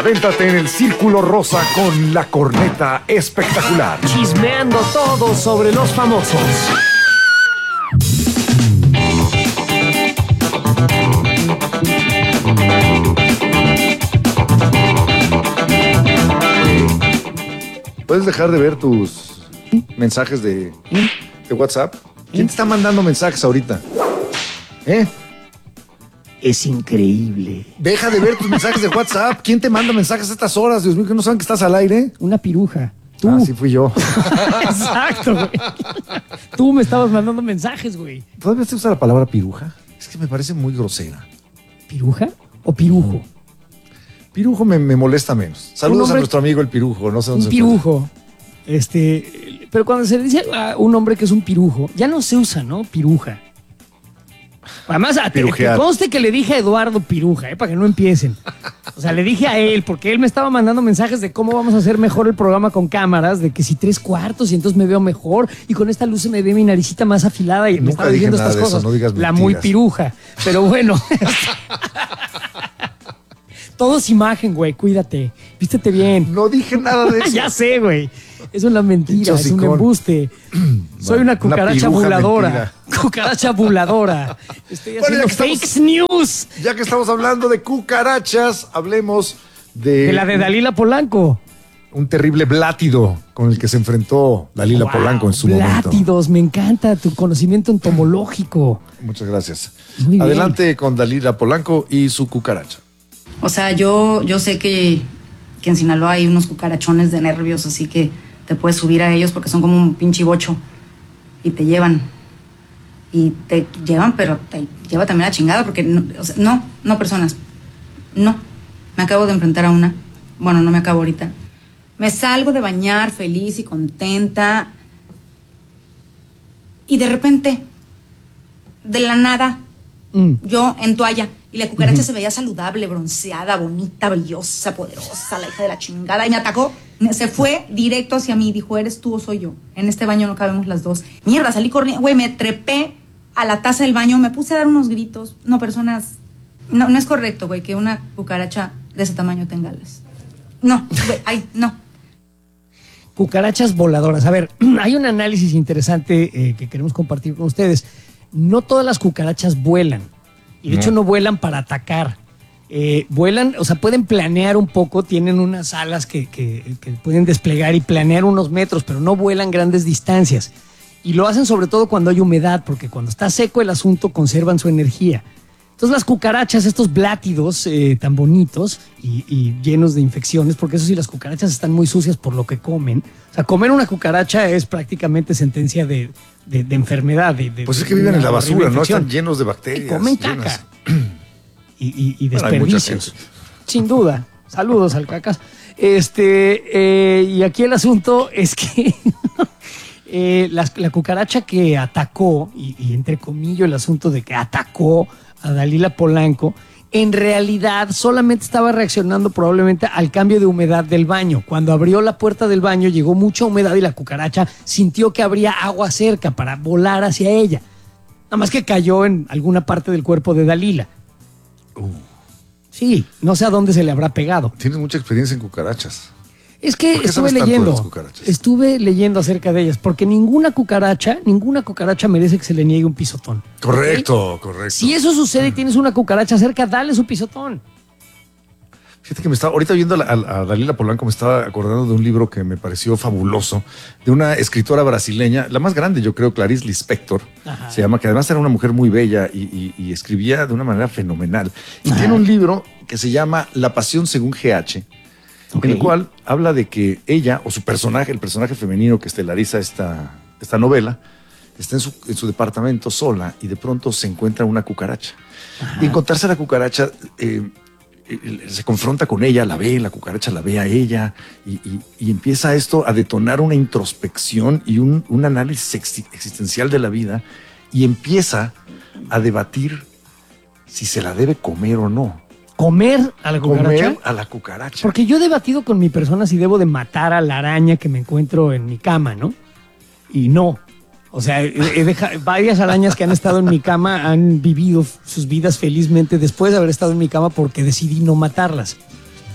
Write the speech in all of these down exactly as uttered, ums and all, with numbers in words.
Avéntate en el círculo rosa con la corneta espectacular. Chismeando todo sobre los famosos. ¿Puedes dejar de ver tus mensajes de, de WhatsApp? ¿Quién te está mandando mensajes ahorita? ¿Eh? Es increíble. Deja de ver tus mensajes de WhatsApp. ¿Quién te manda mensajes a estas horas? Dios mío, que no saben que estás al aire. Una piruja. Tú. Ah, sí fui yo. Exacto, güey. Tú me estabas mandando mensajes, güey. ¿Todavía se usa la palabra piruja? Es que me parece muy grosera. ¿Piruja o pirujo? Pirujo me, me molesta menos. Saludos hombre, a nuestro amigo el pirujo. No sé dónde un se pirujo. Este, pero cuando se dice a un hombre que es un pirujo, ya no se usa, ¿no? Piruja. Además, a, que conste que le dije a Eduardo Piruja, ¿eh? Para que no empiecen. O sea, le dije a él, porque él me estaba mandando mensajes de cómo vamos a hacer mejor el programa con cámaras, de que si tres cuartos y entonces me veo mejor y con esta luz se me ve mi naricita más afilada y Nunca me estaba diciendo estas cosas. Eso, no digas la muy piruja. Pero bueno. Todo es imagen, güey, cuídate. Vístete bien. No dije nada de eso. Ya sé, güey. Es una mentira, es un embuste. Soy una cucaracha una buladora. Mentira. Cucaracha buladora. Estoy haciendo bueno, fake estamos, news. Ya que estamos hablando de cucarachas, hablemos de... De la de Dalila Polanco. Un terrible blátido con el que se enfrentó Dalila wow, Polanco en su blátidos, momento. Blátidos, me encanta tu conocimiento entomológico. Muchas gracias. Muy Adelante bien. con Dalila Polanco y su cucaracha. O sea, yo, yo sé que, que en Sinaloa hay unos cucarachones de nervios, así que te puedes subir a ellos porque son como un pinche bocho y te llevan. Y te llevan, pero te lleva también la chingada porque no, o sea, no, no personas. No. Me acabo de enfrentar a una. Bueno, no me acabo ahorita. Me salgo de bañar feliz y contenta. Y de repente, de la nada, mm. yo en toalla. Y la cucaracha uh-huh. se veía saludable, bronceada, bonita, brillosa, poderosa, la hija de la chingada. Y me atacó. Se fue directo hacia mí. Dijo, ¿eres tú o soy yo? En este baño no cabemos las dos. Mierda, salí corriendo. Güey, me trepé a la taza del baño. Me puse a dar unos gritos. No, personas... No, no es correcto, güey, que una cucaracha de ese tamaño tenga alas. No, güey, ay, no. Cucarachas voladoras. A ver, hay un análisis interesante eh, que queremos compartir con ustedes. No todas las cucarachas vuelan. Y de no. hecho no vuelan para atacar. Eh, vuelan, o sea, pueden planear un poco, tienen unas alas que, que, que pueden desplegar y planear unos metros, pero no vuelan grandes distancias. Y lo hacen sobre todo cuando hay humedad, porque cuando está seco el asunto conservan su energía. Entonces las cucarachas, estos blátidos eh, tan bonitos y, y llenos de infecciones, porque eso sí, las cucarachas están muy sucias por lo que comen. O sea, comer una cucaracha es prácticamente sentencia de, de, de enfermedad. De, de, pues es que viven en la basura, ¿no? Están llenos de bacterias. Y comen caca. y, y, y desperdicios. Bueno, sin duda. Saludos al cacas. Este, eh, y aquí el asunto es que eh, la, la cucaracha que atacó, y, y entre comillas el asunto de que atacó a Dalila Polanco, en realidad solamente estaba reaccionando probablemente al cambio de humedad del baño. Cuando abrió la puerta del baño llegó mucha humedad y la cucaracha sintió que habría agua cerca para volar hacia ella. Nada más que cayó en alguna parte del cuerpo de Dalila. Uh. Sí, no sé a dónde se le habrá pegado. Tienes mucha experiencia en cucarachas. Es que estuve leyendo, estuve leyendo acerca de ellas, porque ninguna cucaracha, ninguna cucaracha merece que se le niegue un pisotón. Correcto, ¿okay? correcto. Si eso sucede y tienes una cucaracha cerca, dale su pisotón. Fíjate que me estaba, ahorita viendo a, a, a Dalila Polanco, me estaba acordando de un libro que me pareció fabuloso, de una escritora brasileña, la más grande, yo creo, Clarice Lispector, Ajá. se llama, que además era una mujer muy bella y, y, y escribía de una manera fenomenal. Y Ajá. tiene un libro que se llama La pasión según G H, okay. en el cual habla de que ella, o su personaje, el personaje femenino que estelariza esta, esta novela, está en su, en su departamento sola y de pronto se encuentra una cucaracha. Ajá. Y encontrarse a la cucaracha... Eh, se confronta con ella, la ve, la cucaracha la ve a ella y, y, y empieza esto a detonar una introspección y un, un análisis ex, existencial de la vida y empieza a debatir si se la debe comer o no. ¿Comer a la cucaracha? Comer a la cucaracha. Porque yo he debatido con mi persona si debo de matar a la araña que me encuentro en mi cama, ¿no? Y no. O sea, he dejado, varias arañas que han estado en mi cama han vivido sus vidas felizmente después de haber estado en mi cama porque decidí no matarlas.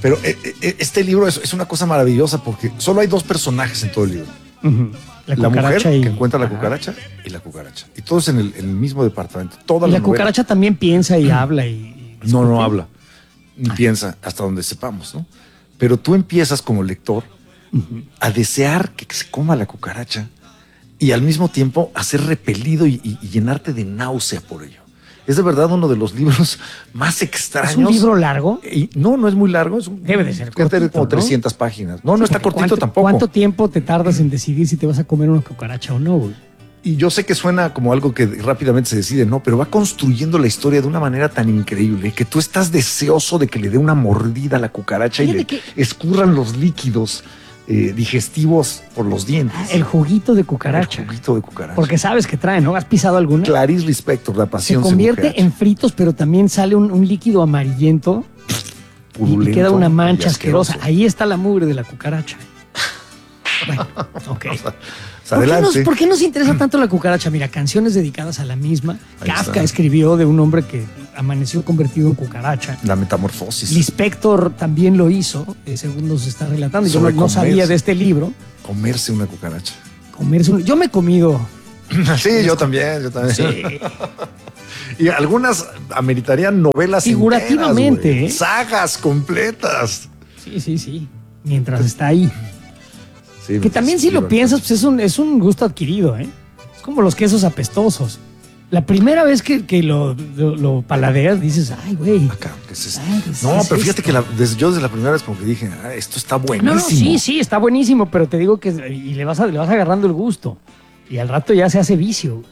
Pero eh, eh, este libro es, es una cosa maravillosa porque solo hay dos personajes en todo el libro. Uh-huh. La, la mujer y... que encuentra la cucaracha y la cucaracha. Y todos en el, en el mismo departamento. Toda y la, la cucaracha también piensa y habla. Y, y no, no habla. Ni ah. piensa hasta donde sepamos, ¿no? Pero tú empiezas como lector uh-huh. a desear que se coma la cucaracha y al mismo tiempo a ser repelido y, y, y llenarte de náusea por ello. Es de verdad uno de los libros más extraños. ¿Es un libro largo? Y no, no es muy largo. Es un, Debe de ser cortito, como ¿no? trescientas páginas. No, sí, no está cortito ¿cuánto, tampoco. ¿Cuánto tiempo te tardas en decidir si te vas a comer una cucaracha o no, güey? Y yo sé que suena como algo que rápidamente se decide, no, pero va construyendo la historia de una manera tan increíble que tú estás deseoso de que le dé una mordida a la cucaracha y le que... escurran los líquidos eh, digestivos por los dientes. Ah, el juguito de cucaracha. El juguito de cucaracha. Porque sabes que trae, ¿no? ¿Has pisado alguna? Clarice Lispector, La pasión. Se convierte en fritos, pero también sale un, un líquido amarillento Purulento, y queda una mancha asquerosa. Ahí está la mugre de la cucaracha. Bueno, ok. ¿Por qué, nos, ¿Por qué nos interesa tanto la cucaracha? Mira, canciones dedicadas a la misma. Ahí Kafka está. Escribió de un hombre que amaneció convertido en cucaracha. La metamorfosis. Lispector también lo hizo, eh, según nos está relatando. Yo no, no sabía de este libro. Comerse una cucaracha. Comerse un... Yo me he comido. Sí, yo también, yo también. Sí. Y algunas ameritarían novelas figurativamente, enteras, ¿eh? Sagas completas. Sí, sí, sí. Mientras está ahí. Sí, que también si lo piensas, pues es un, es un gusto adquirido, ¿eh? Es como los quesos apestosos. La primera vez que, que lo, lo, lo paladeas, dices, ay, güey. Acá, ¿qué es esto? Ay, no, es pero fíjate esto? que la, desde, yo desde la primera vez como que dije, ah, esto está buenísimo. No, no, sí, sí, está buenísimo, pero te digo que y le vas, a, le vas agarrando el gusto. Y al rato ya se hace vicio.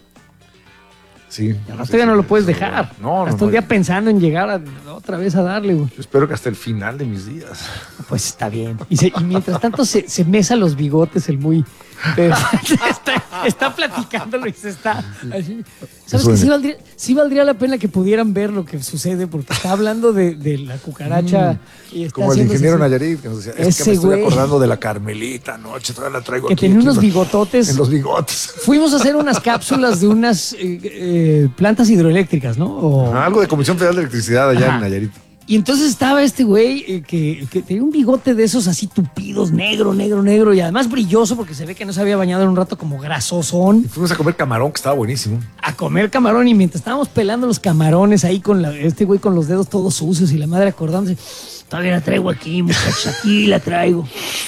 Sí. Y al rato ya no lo puedes dejar. No, no. Hasta un día pensando en llegar a, otra vez a darle, güey. Yo espero que hasta el final de mis días. Pues está bien. Y, se, y mientras tanto se, se mesa los bigotes el muy... está, está platicándolo y se está así. ¿Sabes que sí valdría, sí valdría la pena que pudieran ver lo que sucede? Porque está hablando de, de la cucaracha. Mm, y está como el ingeniero ese, Nayarit, que nos decía, es que me estoy güey, acordando de la Carmelita anoche, todavía la traigo que aquí. Que tenía aquí unos en bigototes. En los bigotes. Fuimos a hacer unas cápsulas de unas eh, eh, plantas hidroeléctricas, ¿no? O, Ajá, algo de Comisión Federal de Electricidad allá Ajá. en Nayarit. Y entonces estaba este güey eh, que, que tenía un bigote de esos así tupidos, negro, negro, negro, y además brilloso porque se ve que no se había bañado en un rato como grasosón. Y fuimos a comer camarón, que estaba buenísimo. A comer camarón, y mientras estábamos pelando los camarones ahí con la, este güey con los dedos todos sucios y la madre acordándose, todavía la traigo aquí, muchachos, aquí la traigo.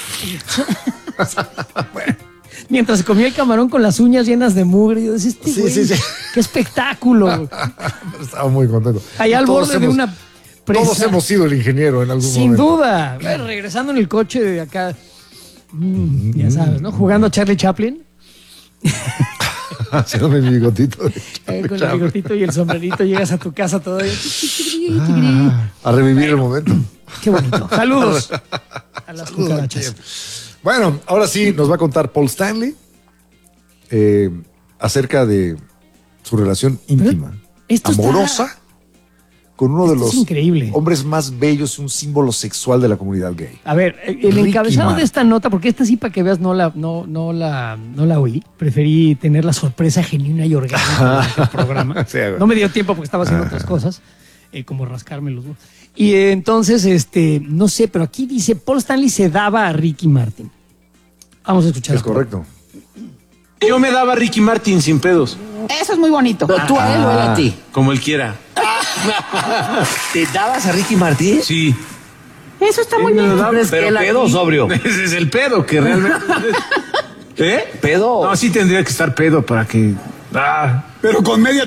Bueno. Mientras se comía el camarón con las uñas llenas de mugre, yo decía, este sí, güey, sí, sí. qué espectáculo. Estaba muy contento. Allá al borde hemos... de una... Presa. Todos hemos sido el ingeniero en algún Sin momento. Sin duda. Bueno, regresando en el coche de acá, mm, ya sabes, ¿no? Jugando a Charlie Chaplin. Haciéndome mi bigotito. Eh, con el bigotito y el sombrerito llegas a tu casa todavía. Ah, a revivir el momento. Qué bonito. Saludos a las Saludos cucarachas. Bueno, ahora sí nos va a contar Paul Stanley eh, acerca de su relación íntima, amorosa. Está... con uno Esto de los increíble. hombres más bellos, un símbolo sexual de la comunidad gay. A ver, el Ricky encabezado Man. de esta nota, porque esta sí para que veas no la, no, no la, no la oí, preferí tener la sorpresa genuina y orgánica del programa. Sí, no me dio tiempo porque estaba haciendo otras cosas, eh, como rascarme los huevos. Y eh, entonces, este, no sé, pero aquí dice, Paul Stanley se daba a Ricky Martin. Vamos a escuchar. Es correcto. Yo me daba a Ricky Martin sin pedos. Eso es muy bonito. Pero tú a él o él a ti. Como él quiera. ¿Te dabas a Ricky Martin? Sí. Eso está muy bien. Daba, pero pedo o sobrio. Ese es el pedo que realmente... ¿Eh? ¿Pedo? No, sí tendría que estar pedo para que... Ah. Pero con media...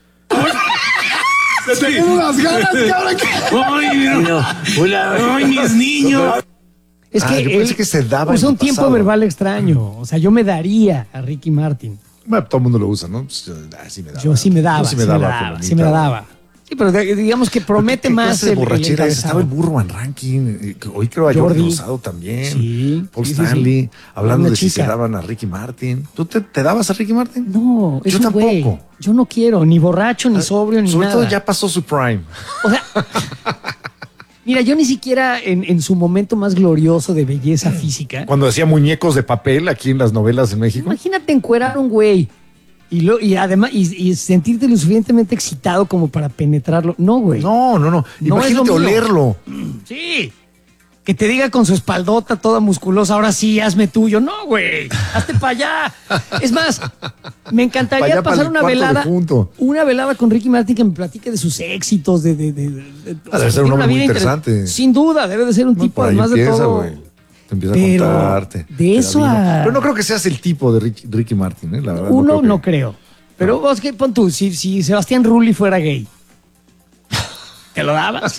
¡Se te quedan unas ganas, cabrón! ¡Ay, no. ¡Ay, mis niños! Es que, ah, yo él que se daba usa un tiempo verbal extraño. O sea, yo me daría a Ricky Martin. Bueno, todo el mundo lo usa, ¿no? Pues, sí me daba. Yo sí me daba, sí me sí daba, me daba, sí me la daba. Sí, pero digamos que promete más el, borrachera el estaba el burro en ranking. Hoy creo a Jordi Rosado también. Sí. Paul sí, Stanley, sí, sí. hablando de chica. si se daban a Ricky Martin. ¿Tú te, te dabas a Ricky Martin? No, yo tampoco. Güey. Yo no quiero, ni borracho, ni sobrio, ni Sobre nada. Sobre todo ya pasó su prime. O sea, mira, yo ni siquiera en, en su momento más glorioso de belleza física. Cuando hacía muñecos de papel aquí en las novelas en México. Imagínate encuerar a un güey. Y, lo, y además, y, y sentirte lo suficientemente excitado como para penetrarlo. No, güey. No, no, no. no Imagínate olerlo. Sí. Que te diga con su espaldota toda musculosa, ahora sí, hazme tuyo. No, güey, hazte para allá. Es más, me encantaría allá, pasar pa'l una cuarto de velada, junto. una velada con Ricky Martin que me platique de sus éxitos, de, de, de, de- de- Ah, debe ser un tiene una hombre muy vida interesante. interes- Sin duda, debe de ser un No, tipo por ahí además de empieza, todo. güey. Te empieza Pero a contarte. de te da eso vino. a- Pero no creo que seas el tipo de Ricky, Ricky Martin, ¿eh? La verdad, Uno no creo. creo. Pero vos, ¿qué pon tú? Si, si Sebastián Rulli fuera gay, ¿te lo dabas?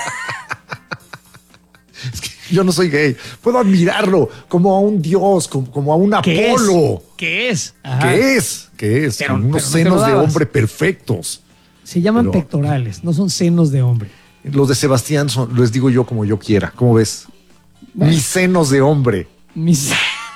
que yo no soy gay. Puedo admirarlo como a un dios, como, como a un ¿Qué Apolo. es? ¿Qué es? Ajá. ¿Qué es? ¿Qué es? Pero- Con unos pero no te lo senos de dabas. hombre perfectos. Se llaman Pero- pectorales, no son senos de hombre. Los de Sebastián son, les digo yo como yo quiera. ¿Cómo ves? Bueno. Mis senos de hombre. Mis...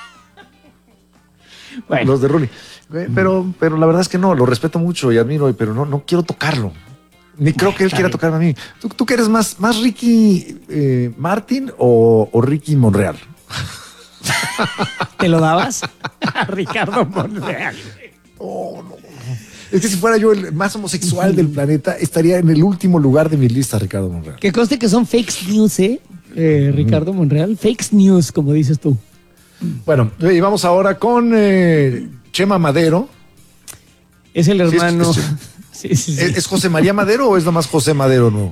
Bueno, Los de Rolly. Pero, pero la verdad es que no, lo respeto mucho y admiro, pero no, no quiero tocarlo. Ni creo que él Está quiera bien. tocarme a mí. ¿Tú, tú que eres más, más Ricky eh, Martin o, o Ricky Monreal? ¿te lo dabas? A Ricardo Monreal. Oh, no. Es que si fuera yo el más homosexual del planeta, estaría en el último lugar de mi lista, Ricardo Monreal. Que conste que son fake news, ¿eh? eh Ricardo Monreal. Fake news, como dices tú. Bueno, y vamos ahora con eh, Chema Madero. Es el Sí, es- hermano. es- Sí, sí, sí. ¿Es, es José María Madero o es nada más José Madero, no?